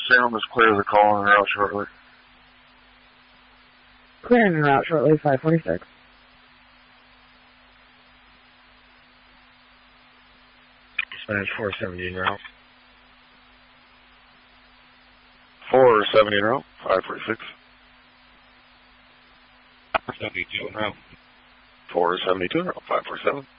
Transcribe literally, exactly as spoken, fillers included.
Salem is clear the call on route shortly. Clearing the route shortly, five forty-six. Spanish four seventy en route. four seventy en route, five forty-six. seventy-two en route. four seventy-two en route, five forty-seven.